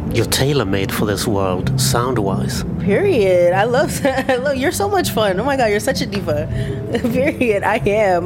You're tailor-made for this world, sound-wise. Period. I love that. You're so much fun. Oh my God, you're such a diva. Period. I am.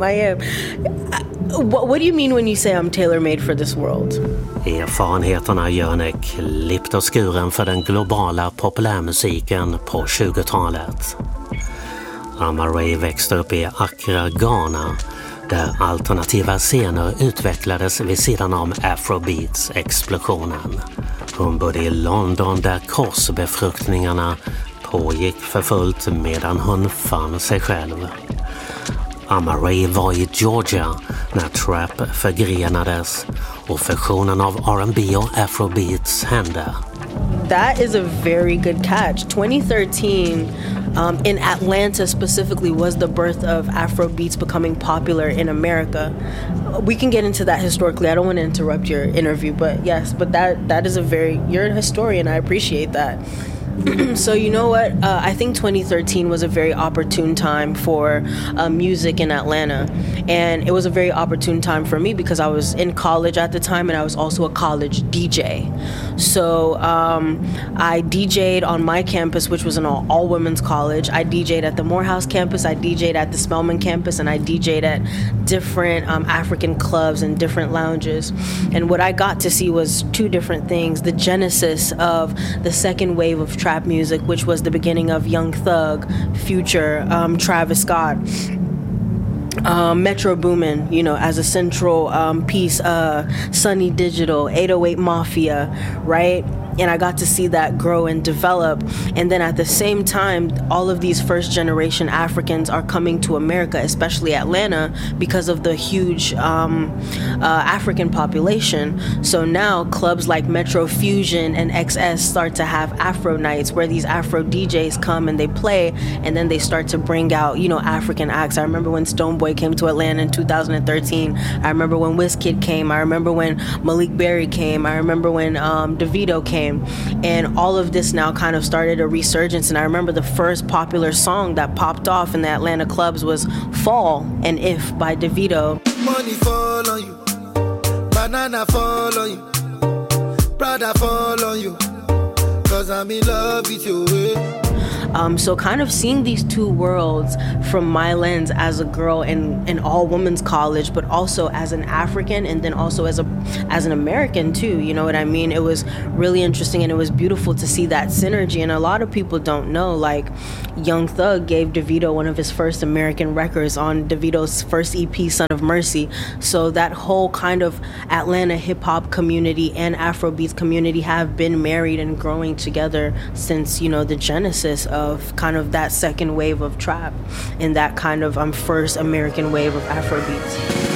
What do you mean when you say I'm tailor-made for this world? Erfarenheterna gör henne klippt och skuren för den globala populärmusiken på 20-talet. Ama-Ray växte upp i Accra, Ghana, där alternativa scener utvecklades vid sidan om Afrobeats-explosionen. Hon bodde i London där korsbefruktningarna pågick för fullt medan hon fann sig själv. Ama-Ray var i Georgia när trap förgrenades och fusionen av R&B och Afrobeats hände. That is a very good catch. 2013 in Atlanta specifically was the birth of Afrobeats becoming popular in America. We can get into that historically. I don't want to interrupt your interview, but yes, but that is you're a historian. I appreciate that. So you know what? I think 2013 was a very opportune time for music in Atlanta. And it was a very opportune time for me because I was in college at the time and I was also a college DJ. So I DJ'd on my campus, which was an all-women's college. I DJ'd at the Morehouse campus, I DJ'd at the Spelman campus, and I DJ'd at different African clubs and different lounges. And what I got to see was two different things. The genesis of the second wave of trap music, which was the beginning of Young Thug, Future, Travis Scott, Metro Boomin, as a central piece, Sunny Digital, 808 Mafia, right? And I got to see that grow and develop. And then at the same time, all of these first generation Africans are coming to America, especially Atlanta, because of the huge African population. So now clubs like Metro Fusion and XS start to have Afro nights where these Afro DJs come and they play, and then they start to bring out, African acts. I remember when Stonebwoy came to Atlanta in 2013. I remember when Wizkid came. I remember when Malik Berry came. I remember when Davido came. And all of this now kind of started a resurgence. And I remember the first popular song that popped off in the Atlanta clubs was Fall and If by Davido. Money fall on you, banana fall on you, Prada fall on you, 'cause I'm in love with you. So kind of seeing these two worlds from my lens as a girl in an all-women's college, but also as an African and then also as an American too, you know what I mean? It was really interesting and it was beautiful to see that synergy. And a lot of people don't know, like Young Thug gave Davido one of his first American records on Davido's first EP, Son of Mercy. So that whole kind of Atlanta hip-hop community and Afrobeats community have been married and growing together since, the genesis of kind of that second wave of trap and that kind of first American wave of Afrobeats.